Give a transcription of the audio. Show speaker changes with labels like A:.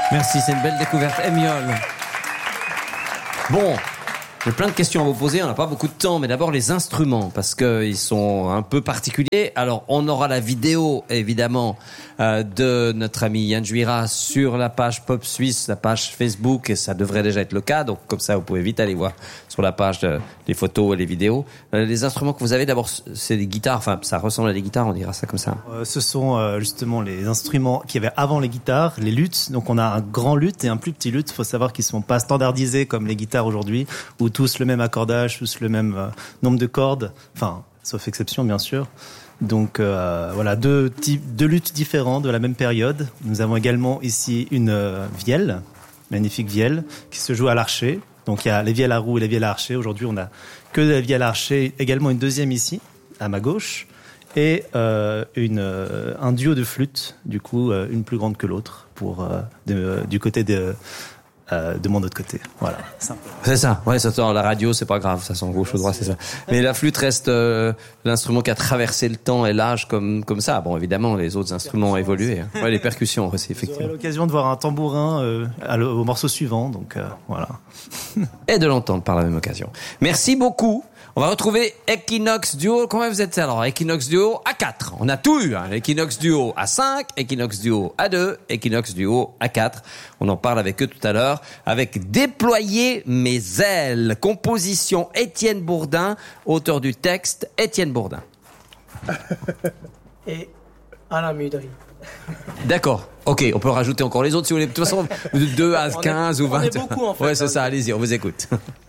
A: Merci, c'est une belle découverte. Émiole. Bon, j'ai plein de questions à vous poser, on n'a pas beaucoup de temps, mais d'abord les instruments, parce qu'ils sont un peu particuliers. Alors, on aura la vidéo, évidemment, de notre ami Yann Juira sur la page Pop Suisse, la page Facebook, et ça devrait déjà être le cas, donc comme ça, vous pouvez vite aller voir sur la page les photos et les vidéos. Les instruments que vous avez, d'abord, c'est des guitares, enfin, ça ressemble à des guitares, on dira ça comme ça.
B: Ce sont justement les instruments qu'il y avait avant les guitares, les luths. Donc on a un grand luth et un plus petit luth. Il faut savoir qu'ils ne sont pas standardisés comme les guitares aujourd'hui, où tous le même accordage, tous le même nombre de cordes, enfin, sauf exception bien sûr. Donc voilà, deux luths différents de la même période. Nous avons également ici une vielle, magnifique vielle, qui se joue à l'archet. Donc il y a les vielles à roue et les vielles à archet. Aujourd'hui, on a que des vielles à archet, également une deuxième ici, à ma gauche, et un duo de flûtes, du coup, une plus grande que l'autre, du côté de mon autre côté. Voilà.
A: C'est ça. Ouais, ça la radio, c'est pas grave, ça sent gauche ou droit, c'est ça. Mais la flûte reste l'instrument qui a traversé le temps et l'âge comme ça. Bon, évidemment, les autres instruments ont évolué. Hein. Ouais, les percussions aussi, effectivement.
B: Vous aurez l'occasion de voir un tambourin au morceau suivant, donc voilà.
A: Et de l'entendre par la même occasion. Merci beaucoup. On va retrouver Equinox Duo. Comment vous êtes alors? Equinox Duo à 4. On a tout eu. Hein. Equinox Duo à 5, Equinox Duo à 2, Equinox Duo à 4. On en parle avec eux tout à l'heure. Avec Déployer mes ailes. Composition Étienne Bourdin. Auteur du texte Étienne Bourdin.
C: Et Alain Mudry.
A: D'accord. Ok, on peut rajouter encore les autres si vous voulez. De toute façon, de 2 à 15 ou 20.
C: On est beaucoup en fait.
A: Ouais, c'est ça. Allez-y, on vous écoute.